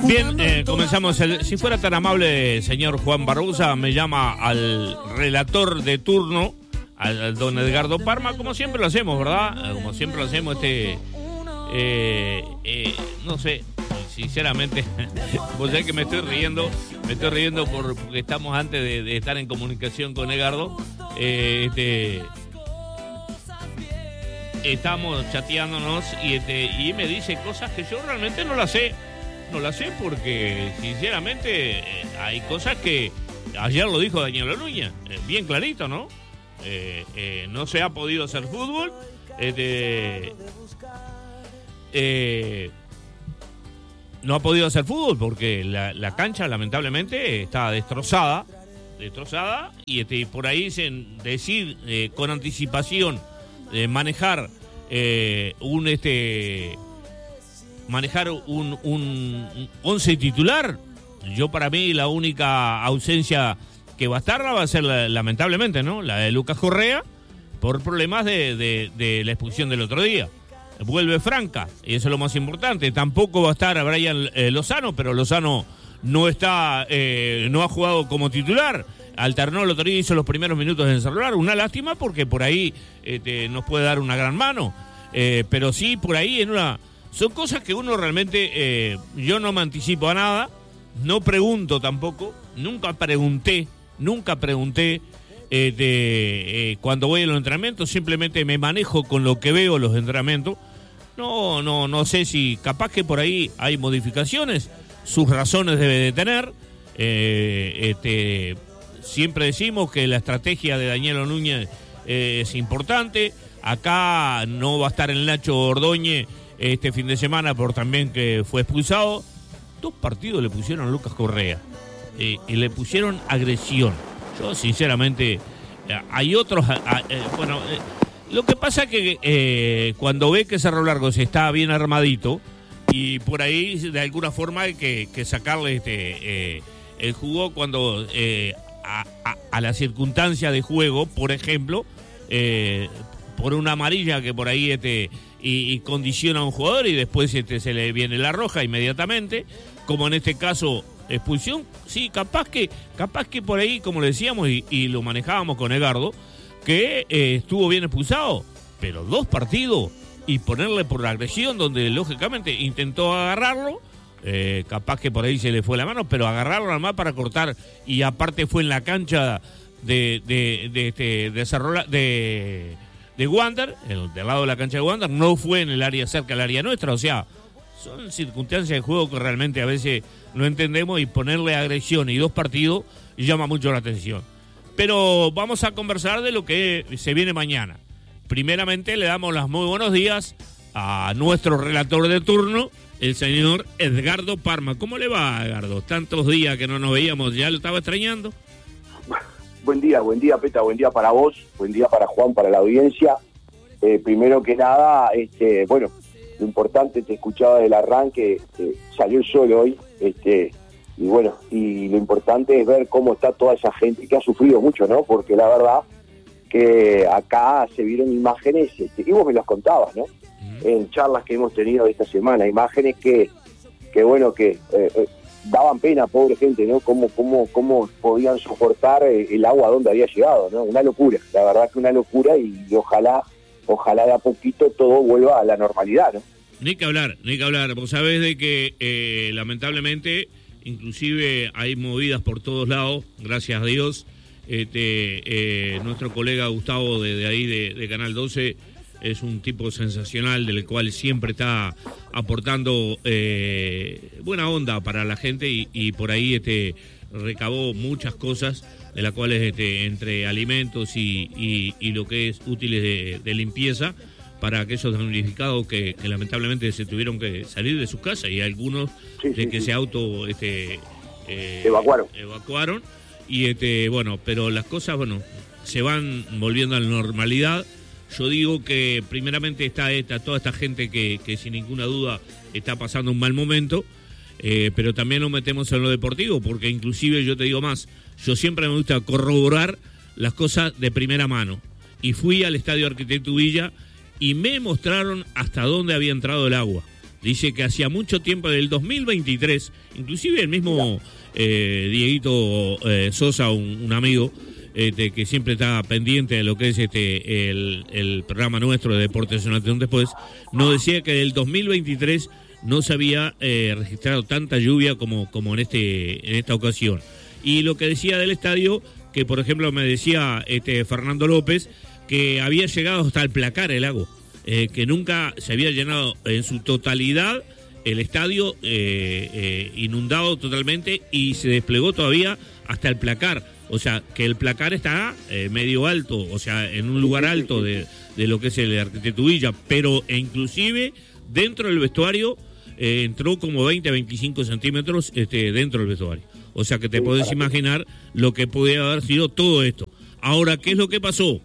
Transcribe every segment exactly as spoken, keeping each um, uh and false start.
Bien, eh, comenzamos. El, si fuera tan amable, señor Juan Barbosa, me llama al relator de turno, al, al don Edgardo Parma, como siempre lo hacemos, ¿verdad? Como siempre lo hacemos, este... Eh, eh, no sé, sinceramente, vos sabés que me estoy riendo, me estoy riendo por, porque estamos antes de, de estar en comunicación con Edgardo, eh, este... estamos chateándonos y, este, y me dice cosas que yo realmente no las sé. No las sé porque, sinceramente, eh, hay cosas que... Ayer lo dijo Daniel Núñez, eh, bien clarito, ¿no? Eh, eh, no se ha podido hacer fútbol. Este, eh, no ha podido hacer fútbol porque la, la cancha, lamentablemente, está destrozada. Destrozada. Y este, por ahí dicen, decir eh, con anticipación, eh, manejar eh, un... este manejar un, un once titular, yo para mí la única ausencia que va a estar va a ser la, lamentablemente, ¿no? La de Lucas Correa, por problemas de, de, de la expulsión del otro día. Vuelve Franca, y eso es lo más importante. Tampoco va a estar Brian eh, Lozano, pero Lozano no está, eh, no ha jugado como titular. Alternó el otro día, hizo los primeros minutos en el celular. Una lástima porque por ahí este, nos puede dar una gran mano. Eh, pero sí, por ahí en una... Son cosas que uno realmente, eh, yo no me anticipo a nada, no pregunto tampoco, nunca pregunté, nunca pregunté eh, de, eh, cuando voy a los entrenamientos, simplemente me manejo con lo que veo los entrenamientos. No, no, no sé si capaz que por ahí hay modificaciones, sus razones debe de tener. Eh, este, siempre decimos que la estrategia de Daniel Núñez eh, es importante. Acá no va a estar el Nacho Ordóñez este fin de semana por también que fue expulsado. Dos partidos le pusieron a Lucas Correa eh, y le pusieron agresión. Yo sinceramente eh, hay otros eh, eh, bueno eh, lo que pasa es que eh, cuando ve que Cerro Largo se está bien armadito y por ahí de alguna forma hay que, que sacarle este eh, el jugo cuando eh, a, a, a la circunstancia de juego, por ejemplo, eh, por una amarilla que por ahí este Y, y condiciona a un jugador y después este, se le viene la roja inmediatamente, como en este caso expulsión. Sí, capaz que capaz que por ahí, como le decíamos y, y lo manejábamos con Edgardo, que eh, estuvo bien expulsado, pero dos partidos y ponerle por la agresión donde lógicamente intentó agarrarlo, eh, capaz que por ahí se le fue la mano, pero agarrarlo nada más para cortar, y aparte fue en la cancha de de de, de, de, Cerro, de de Wander, el, del lado de la cancha de Wander, no fue en el área cerca del área nuestra. O sea, son circunstancias de juego que realmente a veces no entendemos, y ponerle agresión y dos partidos llama mucho la atención. Pero vamos a conversar de lo que se viene mañana. Primeramente le damos los muy buenos días a nuestro relator de turno, el señor Edgardo Parma. ¿Cómo le va, Edgardo? Tantos días que no nos veíamos, ¿ya lo estaba extrañando? Buen día, buen día, Peta, buen día para vos, buen día para Juan, para la audiencia. Eh, primero que nada, este, bueno, lo importante, te escuchaba del arranque, eh, salió el sol hoy, este, y bueno, y lo importante es ver cómo está toda esa gente que ha sufrido mucho, ¿no? Porque la verdad que acá se vieron imágenes, este, y vos me las contabas, ¿no? Uh-huh. En charlas que hemos tenido esta semana, imágenes que, que bueno, que... Eh, eh, daban pena, pobre gente, ¿no? Cómo, cómo, cómo podían soportar el agua donde había llegado, ¿no? Una locura, la verdad que una locura, y, y ojalá, ojalá de a poquito todo vuelva a la normalidad, ¿no? Ni que hablar, ni que hablar. Vos sabés de que eh, lamentablemente, inclusive hay movidas por todos lados, gracias a Dios. Este, eh, nuestro colega Gustavo de, de ahí de, de Canal doce es un tipo sensacional, del cual siempre está aportando eh, buena onda para la gente, y, y por ahí este recabó muchas cosas, de las cuales este, entre alimentos y, y, y lo que es útiles de, de limpieza para aquellos damnificados que, que lamentablemente se tuvieron que salir de sus casas, y algunos sí, de sí, que sí. se auto este, eh, evacuaron. evacuaron y este bueno, pero las cosas bueno se van volviendo a la normalidad. Yo digo que primeramente está esta, toda esta gente que, que sin ninguna duda está pasando un mal momento, eh, pero también nos metemos en lo deportivo, porque inclusive yo te digo más, yo siempre me gusta corroborar las cosas de primera mano, y fui al Estadio Arquitecto Villa y me mostraron hasta dónde había entrado el agua. dice que hacía mucho tiempo, del dos mil veintitrés, inclusive el mismo eh, Dieguito eh, Sosa, un, un amigo, Este, que siempre está pendiente de lo que es este el, el programa nuestro de Deportes Una Antes Después, nos decía que del dos mil veintitrés no se había eh, registrado tanta lluvia como, como en este en esta ocasión. Y lo que decía del estadio, que por ejemplo me decía este Fernando López, que había llegado hasta el placar el lago, eh, que nunca se había llenado en su totalidad el estadio, eh, eh, inundado totalmente, y se desplegó todavía hasta el placar. O sea, que el placar está eh, medio alto, o sea, en un lugar alto de, de lo que es el Arquitecto Villa, pero e inclusive dentro del vestuario eh, entró como veinte a veinticinco centímetros este, dentro del vestuario. O sea, que te podés imaginar lo que podía haber sido todo esto. Ahora, ¿qué es lo que pasó?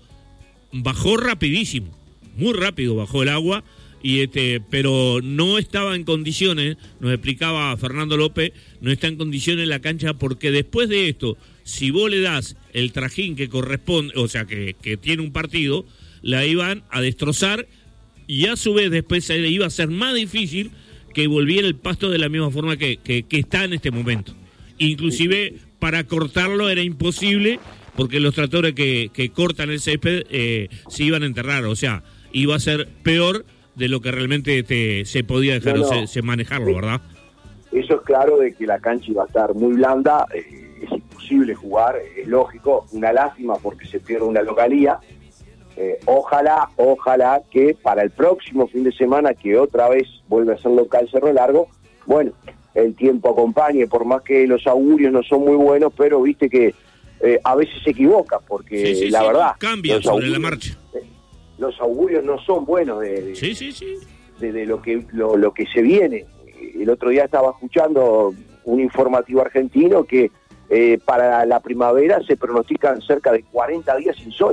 Bajó rapidísimo, muy rápido bajó el agua, y este, pero no estaba en condiciones, nos explicaba Fernando López, no está en condiciones la cancha, porque después de esto, si vos le das el trajín que corresponde, o sea, que, que tiene un partido, la iban a destrozar, y a su vez después se le iba a ser más difícil que volviera el pasto de la misma forma que, que, que está en este momento. Inclusive para cortarlo era imposible, porque los tractores que, que cortan el césped eh, se iban a enterrar, o sea, iba a ser peor de lo que realmente te, se podía dejar no, no. Se, se manejarlo, ¿verdad? Eso es claro, de que la cancha iba a estar muy blanda, eh, es imposible jugar, es lógico, una lástima porque se pierde una localía. Eh, ojalá, ojalá que para el próximo fin de semana, que otra vez vuelve a ser local Cerro Largo, bueno, el tiempo acompañe, por más que los augurios no son muy buenos, pero viste que eh, a veces se equivoca, porque sí, sí, la sí, verdad... cambia sobre augurios, la marcha. Eh, los augurios no son buenos de, de, sí, sí, sí. de, de lo que lo, lo que se viene. El otro día estaba escuchando un informativo argentino que eh, para la primavera se pronostican cerca de cuarenta días sin sol.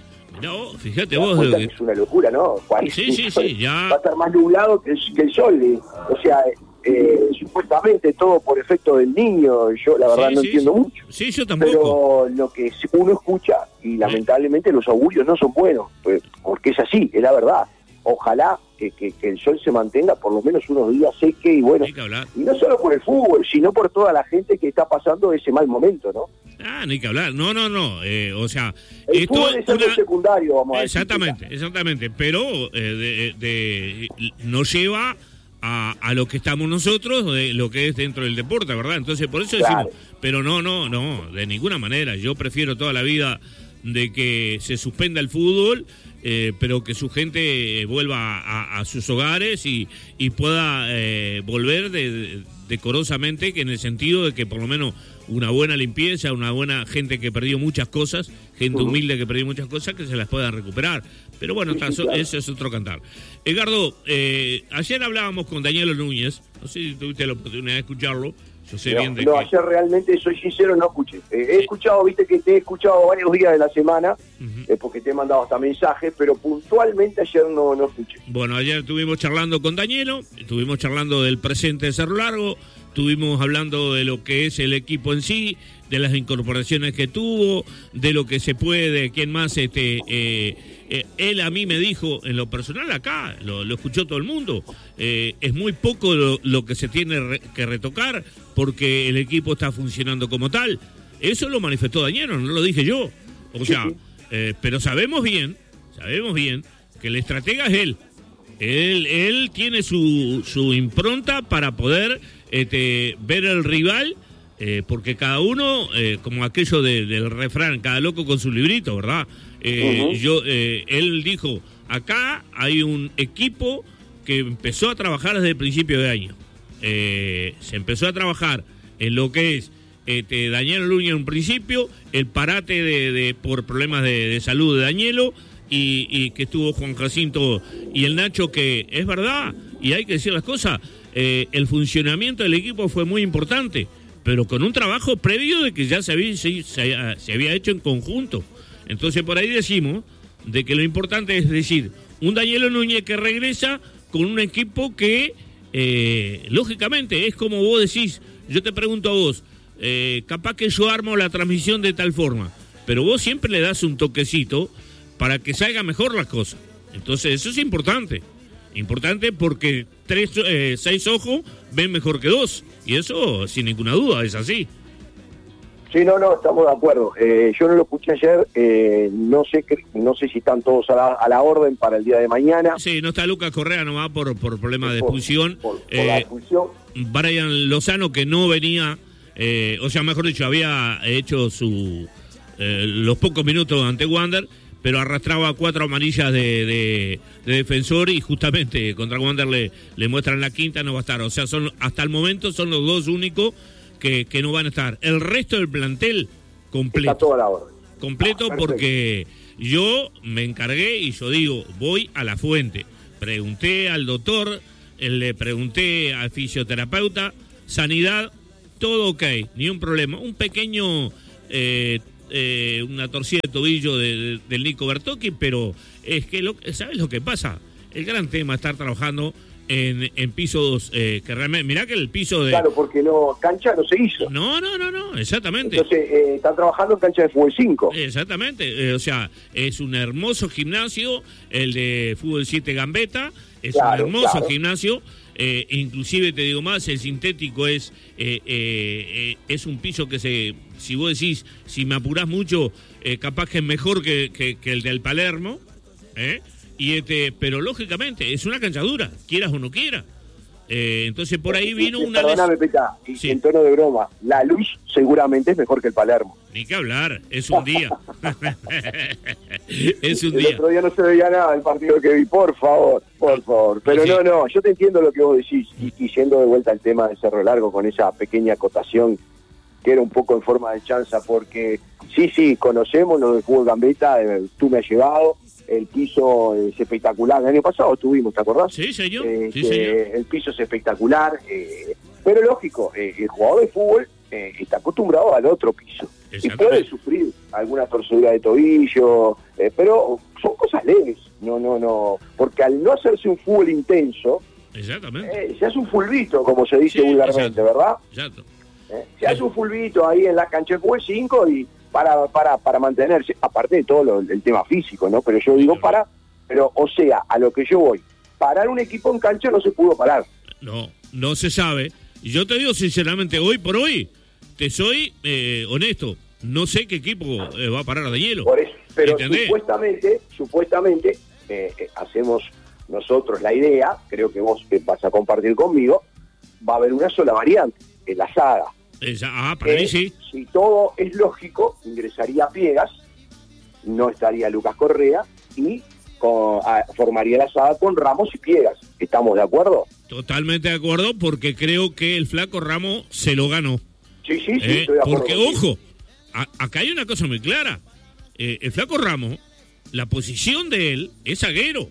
No, fíjate vos. Que es una locura, ¿no? Sí, sí, sí, ya. Va a estar más nublado que el, que el sol. Eh. O sea, eh, supuestamente todo por efecto del niño. Yo la verdad sí, no sí, entiendo sí. mucho. Sí, yo tampoco. Pero lo que uno escucha, y lamentablemente los augurios no son buenos, pues, porque es así, es la verdad. Ojalá que, que, que el sol se mantenga por lo menos unos días seque y bueno. Hay que hablar. Y no solo por el fútbol, sino por toda la gente que está pasando ese mal momento, ¿no? Ah, no hay que hablar. No, no, no. Eh, o sea, el esto fútbol es algo una... secundario, vamos a decir. Exactamente, exactamente. Pero eh, de, de, nos lleva a, a lo que estamos nosotros, de lo que es dentro del deporte, ¿verdad? Entonces, por eso claro. decimos, pero no, no, no, de ninguna manera. Yo prefiero toda la vida de que se suspenda el fútbol, eh, pero que su gente vuelva a, a sus hogares y, y pueda eh, volver de, de, decorosamente, que en el sentido de que por lo menos una buena limpieza, una buena gente que perdió muchas cosas, gente uh-huh. humilde que perdió muchas cosas, que se las puedan recuperar. Pero bueno, sí, sí, claro. Eso es otro cantar. Edgardo, eh, ayer hablábamos con Danielo Núñez, no sé si tuviste la oportunidad de escucharlo. Yo sé no, bien de no que... ayer realmente, soy sincero, no escuché. Eh, he escuchado, viste que te he escuchado varios días de la semana, uh-huh. eh, porque te he mandado hasta mensajes, pero puntualmente ayer no, no escuché. Bueno, ayer estuvimos charlando con Danielo, estuvimos charlando del presente de Cerro Largo, estuvimos hablando de lo que es el equipo en sí, de las incorporaciones que tuvo, de lo que se puede, quién más, este, eh, eh, él a mí me dijo, en lo personal acá, lo, lo escuchó todo el mundo, eh, es muy poco lo, lo que se tiene re, que retocar, porque el equipo está funcionando como tal. Eso lo manifestó Danielo, no lo dije yo. O sea, eh, pero sabemos bien, sabemos bien que el estratega es él. Él, él tiene su, su impronta para poder este, ver al rival. Eh, porque cada uno, eh, como aquello de, del refrán, cada loco con su librito, ¿verdad? Eh, uh-huh. yo, eh, él dijo, acá hay un equipo que empezó a trabajar desde el principio de año. Eh, se empezó a trabajar en lo que es este, Daniel Núñez en un principio, el parate de, de por problemas de, de salud de Danielo, y, y que estuvo Juan Jacinto y el Nacho, que es verdad, y hay que decir las cosas, eh, el funcionamiento del equipo fue muy importante, pero con un trabajo previo de que ya se había, se, se, se había hecho en conjunto. Entonces por ahí decimos de que lo importante es decir, un Danielo Núñez que regresa con un equipo que, eh, lógicamente, es como vos decís, yo te pregunto a vos, eh, capaz que yo armo la transmisión de tal forma, pero vos siempre le das un toquecito para que salga mejor las cosas. Entonces eso es importante. Importante porque tres, eh, seis ojos ven mejor que dos. Y eso, sin ninguna duda, es así. Sí, no, no, estamos de acuerdo. Eh, yo no lo escuché ayer, eh, no sé no sé si están todos a la, a la orden para el día de mañana. Sí, no está Lucas Correa nomás por, por problema de expulsión. Por, por, por eh, la expulsión. Brian Lozano, que no venía, eh, o sea, mejor dicho, había hecho su eh, los pocos minutos ante Wander, pero arrastraba cuatro amarillas de, de, de defensor y justamente contra Wander le, le muestran la quinta, no va a estar. O sea, son hasta el momento son los dos únicos que, que no van a estar. El resto del plantel completo. Está toda la orden. Completo ah, porque yo me encargué y yo digo, voy a la fuente. Pregunté al doctor, le pregunté al fisioterapeuta, sanidad, todo ok, ni un problema. Un pequeño, eh, eh, una torcida de tobillo de, de, del Nico Bertocchi, pero es que, lo, ¿sabes lo que pasa? El gran tema es estar trabajando en, en pisos eh, que realmente, mirá que el piso de... Claro, porque no, cancha no se hizo. No, no, no, no, exactamente. Entonces, eh, están trabajando en cancha de fútbol cinco. Exactamente, eh, o sea, es un hermoso gimnasio, el de fútbol siete Gambetta, es claro, un hermoso claro. gimnasio, eh, inclusive te digo más, el sintético es eh, eh, eh, es un piso que se, si vos decís, si me apurás mucho, eh, capaz que es mejor que, que, que el del Palermo, ¿eh? Y este, pero lógicamente es una cancha dura, quieras o no quieras. Eh, entonces por ahí vino una... Perdóname, Peta, y sí. En tono de broma, la luz seguramente es mejor que el Palermo. Ni que hablar, es un día. Es un el día. El otro día no se veía nada el partido que vi, por favor, por favor. Pero sí. no, no, yo te entiendo lo que vos decís, y, y yendo de vuelta al tema de Cerro Largo con esa pequeña acotación que era un poco en forma de chanza, porque sí, sí, conocemos lo del fútbol Gambetta, eh, tú me has llevado, el piso es espectacular. El año pasado estuvimos, ¿te acordás? Sí, señor. Eh, sí, que señor. El piso es espectacular, eh, pero lógico, eh, el jugador de fútbol eh, está acostumbrado al otro piso y puede sufrir alguna torcedura de tobillo, eh, pero son cosas leves, no, no, no, porque al no hacerse un fútbol intenso, exactamente, eh, se hace un fulbito, como se dice sí, vulgarmente, exacto. ¿verdad? Exacto. Eh, se hace un fulbito ahí en la cancha de fútbol cinco y para para para mantenerse, aparte de todo lo, el tema físico, ¿no? Pero yo digo para, pero o sea, a lo que yo voy, parar un equipo en cancha no se pudo parar. No, no se sabe. Y yo te digo sinceramente, hoy por hoy, te soy eh, honesto, no sé qué equipo eh, va a parar de hielo. Por eso, pero ¿entendés? supuestamente, supuestamente, eh, eh, hacemos nosotros la idea, creo que vos eh, vas a compartir conmigo, va a haber una sola variante, en la saga. Esa, ah, para mí sí. Si todo es lógico, ingresaría Piegas, no estaría Lucas Correa y con, a, formaría la saga con Ramos y Piegas. ¿Estamos de acuerdo? Totalmente de acuerdo, porque creo que el flaco Ramos se lo ganó. Sí, sí, sí. Eh, estoy de acuerdo porque, contigo. ojo, a, acá hay una cosa muy clara. Eh, el flaco Ramos, la posición de él es zaguero.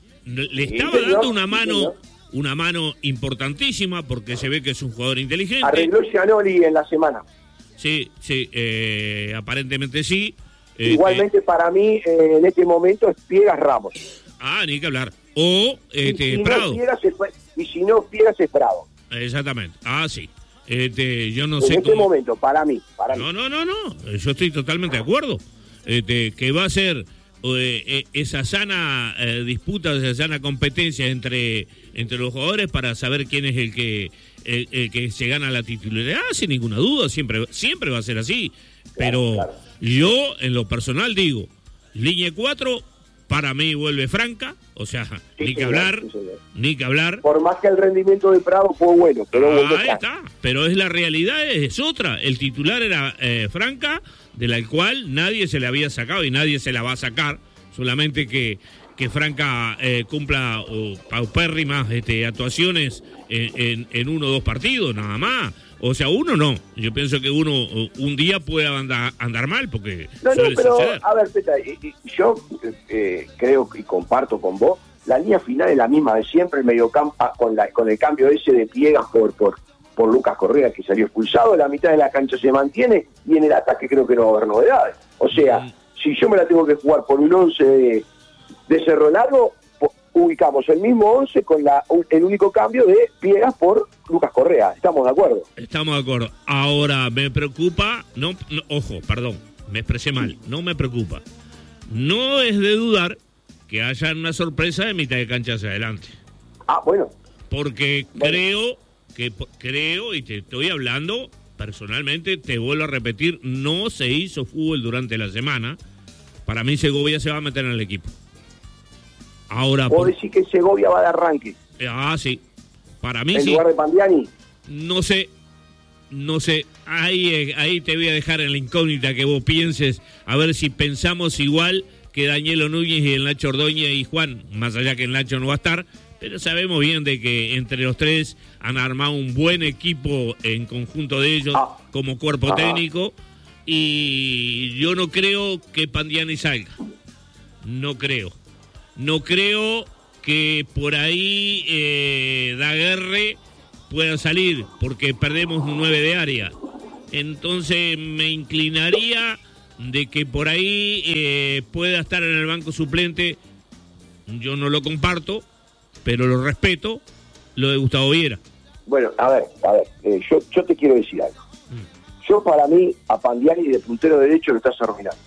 Le Sí, estaba señor, dando una sí, mano... señor. Una mano importantísima porque se ve que es un jugador inteligente. Arregló Gianoli en la semana. Sí, sí, eh, aparentemente sí. Eh, Igualmente eh, para mí eh, en este momento es Piegas Ramos. ah, ni que hablar. O este, y, si Prado. No Piegas es, y si no Piegas es Prado. Exactamente. Ah, sí. Este, yo no en sé este cómo... momento, para mí. Para No, mí. no, no, no. Yo estoy totalmente de acuerdo. Este, que va a ser eh, eh, esa sana eh, disputa, esa sana competencia entre, entre los jugadores para saber quién es el que el, el que se gana la titularidad, sin ninguna duda, siempre, siempre va a ser así. Pero Claro, claro. yo, en lo personal, digo, línea cuatro, para mí vuelve Franca, o sea, Sí, ni que señor, hablar, sí, señor. ni que hablar. Por más que el rendimiento de Prado fue bueno, pero Ah, vuelve ahí Franca. está, pero es la realidad, es otra. El titular era eh, Franca, de la cual nadie se le había sacado y nadie se la va a sacar, solamente que, que Franca eh, cumpla o paupérrimas este, actuaciones en, en, en uno o dos partidos, nada más. O sea, uno no. Yo pienso que uno un día puede andar, andar mal, porque No, no, suele pero suceder. a ver, Peta, eh, eh, yo eh, creo y comparto con vos, la línea final es la misma de siempre, el mediocampo con, la, con el cambio ese de Piegas por, por, por Lucas Correa, que salió expulsado, la mitad de la cancha se mantiene y en el ataque creo que no va a haber novedades. O sea, Mm. si yo me la tengo que jugar por un once de, de Cerro Largo, po- ubicamos el mismo once con la, el único cambio de Piegas por Lucas Correa. ¿Estamos de acuerdo? Estamos de acuerdo. Ahora, me preocupa, no, no, ojo, perdón, me expresé mal, no me preocupa. No es de dudar que haya una sorpresa de mitad de cancha hacia adelante. Ah, bueno. Porque bueno. creo, que creo, y te estoy hablando, personalmente, te vuelvo a repetir, no se hizo fútbol durante la semana. Para mí Segovia se va a meter en el equipo. Ahora... ¿Vos por... decís que Segovia va de arranque? Ah, sí. Para mí ¿En sí. ¿En lugar de Pandiani? No sé, no sé. Ahí, ahí te voy a dejar en la incógnita que vos pienses, a ver si pensamos igual que Danielo Núñez y el Nacho Ordóñez y Juan, más allá que el Nacho no va a estar, pero sabemos bien de que entre los tres han armado un buen equipo en conjunto de ellos ah. como cuerpo ah. técnico, y yo no creo que Pandiani salga. No creo. No creo que por ahí eh, Daguerre pueda salir, porque perdemos un nueve de área. Entonces me inclinaría de que por ahí eh, pueda estar en el banco suplente. Yo no lo comparto, pero lo respeto, lo de Gustavo Viera. Bueno, a ver, a ver, eh, yo, yo te quiero decir algo. Mm. Yo para mí, a Pandiani de puntero derecho lo estás arruinando.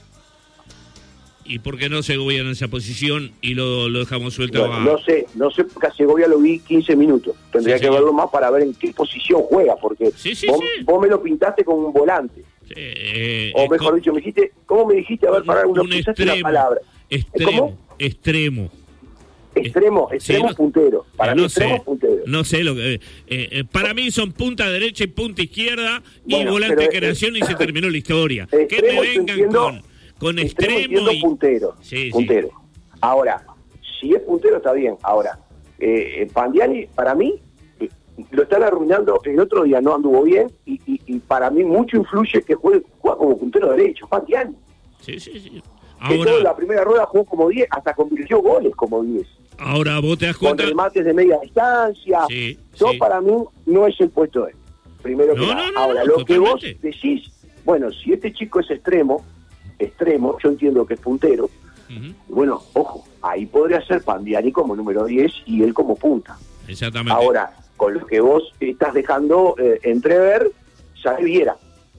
¿Y por qué no Segovia en esa posición y lo, lo dejamos suelto? Bueno, a... No sé, no sé, porque a Segovia lo vi quince minutos. Tendría sí, que señor. verlo más para ver en qué posición juega, porque sí, sí, vos, sí. vos me lo pintaste como un volante. Sí, eh, o mejor con... dicho, me dijiste, ¿cómo me dijiste? A ver, para un, una, un extremo, la palabra. Extremo, ¿Cómo? extremo. Extremo, extremo sí, puntero. Para eh, mí, no extremo sé, puntero. No sé lo que. Eh, eh, para mí son punta derecha y punta izquierda bueno, y volante de pero, creación eh, y se terminó la historia. Extremo, que me vengan entiendo, con, con extremo, extremo y puntero. Sí, puntero. Sí. Ahora, si es puntero está bien. Ahora, eh, Pandiani, para mí, eh, lo están arruinando. El otro día no anduvo bien y, y, y para mí mucho influye que juegue, juega como puntero derecho, Pandiani. Sí, sí, sí. Ahora, que la primera rueda jugó como diez, hasta convirtió goles como diez. Ahora vos te das cuenta. Con remates de media distancia. Sí, Yo sí. para mí no es el puesto de él. Primero que no, nada. No, no, Ahora, no, lo totalmente. que vos decís, bueno, si este chico es extremo, extremo, yo entiendo que es puntero, uh-huh. bueno, ojo, ahí podría ser Pandiani como número diez y él como punta. Exactamente. Ahora, con lo que vos estás dejando eh, entrever, ya Viera.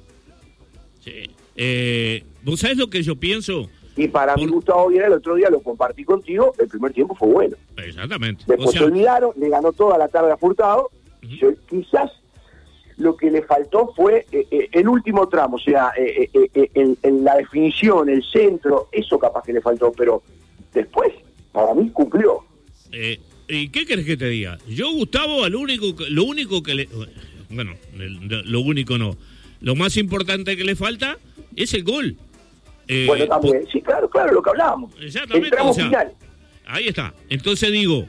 Sí. Eh, ¿Vos sabés lo que yo pienso? Y para Por... mí Gustavo Viera, el otro día lo compartí contigo, el primer tiempo fue bueno. Exactamente. Después o sea... se olvidaron, le ganó toda la tarde a Furtado. Uh-huh. Yo, quizás lo que le faltó fue eh, eh, el último tramo, o sea, eh, eh, eh, en, en la definición, el centro, eso capaz que le faltó, pero después, para mí cumplió. Eh, ¿Y qué querés que te diga? Yo, Gustavo, lo único, lo único que le... Bueno, lo único no. Lo más importante que le falta es el gol. Eh, bueno, también, por... sí, claro, claro, lo que hablábamos. Exactamente. El tramo o sea, final. Ahí está. Entonces digo,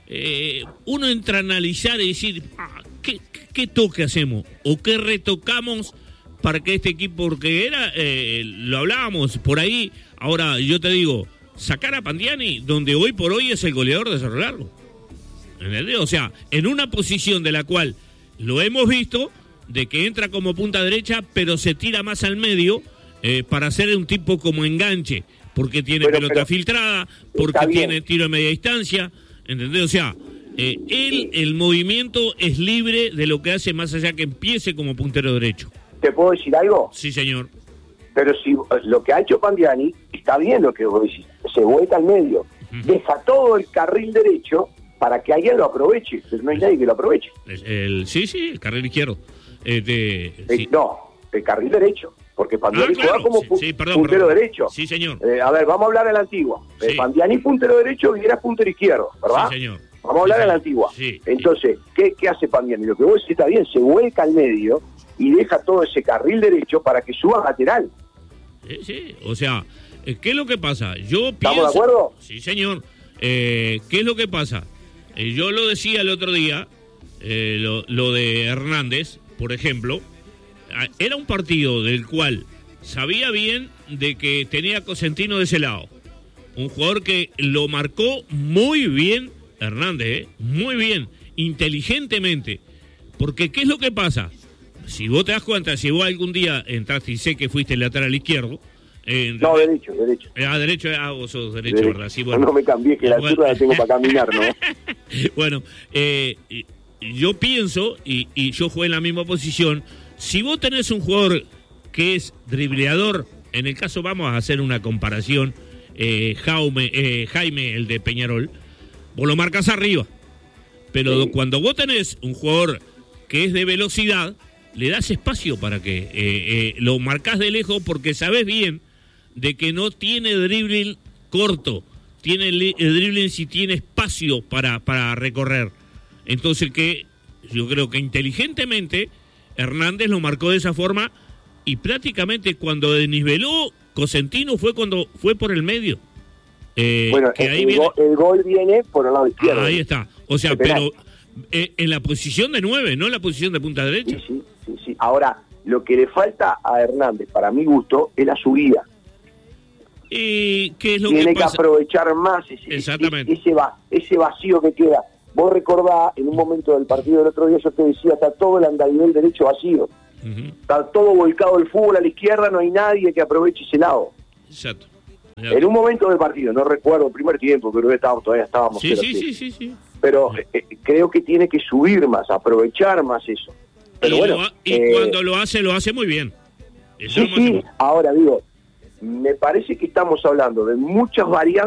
eh, uno entra a analizar y decir, ah, ¿qué, ¿qué toque hacemos? ¿O qué retocamos para que este equipo, porque era, eh, lo hablábamos por ahí, ahora yo te digo, sacar a Pandiani, donde hoy por hoy es el goleador de Cerro Largo. ¿Entendés? O sea, en una posición de la cual lo hemos visto, de que entra como punta derecha, pero se tira más al medio, eh, para hacer un tipo como enganche, porque tiene pero, pelota pero, filtrada, porque tiene tiro de media distancia, ¿entendés? O sea, eh, él, el movimiento es libre de lo que hace, más allá que empiece como puntero derecho. ¿Te puedo decir algo? Sí, señor. Pero si lo que ha hecho Pandiani, está bien lo que vos decís, se vuelca al medio, uh-huh. deja todo el carril derecho para que alguien lo aproveche, pero no hay nadie que lo aproveche. El, el, sí, sí, el carril izquierdo. Eh, de, eh, sí. No, el carril derecho, porque Pandiani ah, claro. juega como pu- sí, sí, perdón, puntero perdón. derecho. Sí, señor. Eh, a ver, vamos a hablar de la antigua. Sí. Eh, Pandiani puntero derecho, Viera puntero izquierdo, ¿verdad? Sí, señor. Vamos a hablar sí, de la antigua. Sí, Entonces, ¿qué, ¿qué hace Pandiani? Lo que vos decís está bien, se vuelca al medio y deja todo ese carril derecho para que suba lateral. Sí, sí, o sea, ¿qué es lo que pasa? Yo ¿Estamos pienso... de acuerdo? Sí, señor. Eh, ¿Qué es lo que pasa? Eh, yo lo decía el otro día, eh, lo, lo de Hernández, por ejemplo, era un partido del cual sabía bien de que tenía a Cosentino de ese lado. Un jugador que lo marcó muy bien, Hernández, ¿eh? muy bien, inteligentemente. Porque, ¿qué es lo que pasa? Si vos te das cuenta, si vos algún día entraste y sé que fuiste el lateral izquierdo... Eh, no, derecho, derecho. Ah, derecho, ah, vos sos derecho, derecho. ¿verdad? Sí, bueno. No, no me cambié, que la bueno. altura la tengo para caminar, ¿no? Bueno, eh, yo pienso, y, y yo jugué en la misma posición, si vos tenés un jugador que es dribleador, en el caso vamos a hacer una comparación, eh, Jaume, eh, Jaime, el de Peñarol, vos lo marcas arriba, Pero Sí. cuando vos tenés un jugador que es de velocidad, le das espacio para que eh, eh, lo marcás de lejos porque sabés bien de que no tiene dribbling corto, tiene el dribbling si tiene espacio para, para recorrer. Entonces que yo creo que inteligentemente Hernández lo marcó de esa forma y prácticamente cuando desniveló Cosentino fue cuando fue por el medio. Eh, Bueno, que el, ahí el viene... gol, el gol viene por el lado izquierdo. Ah, ahí está. O sea, De penal. pero eh, en la posición de nueve, no en la posición de punta derecha. Sí, sí, sí, sí. Ahora, lo que le falta a Hernández, para mi gusto, es la subida. ¿Y qué es lo Tiene que que, pasa? aprovechar más ese, Exactamente. ese, va, ese vacío que queda. Vos recordás, en un momento del partido del otro día, yo te decía, está todo el andarivel derecho vacío. Uh-huh. Está todo volcado el fútbol a la izquierda, no hay nadie que aproveche ese lado. Exacto. En un momento del partido, no recuerdo el primer tiempo, creo que estábamos, todavía estábamos. Sí, pero sí, sí, sí, sí. Pero eh, creo que tiene que subir más, aprovechar más eso. Pero y bueno, lo ha- y eh, cuando lo hace, lo hace muy bien. Eso sí, es lo más sí, importante. ahora digo, me parece que estamos hablando de muchas variantes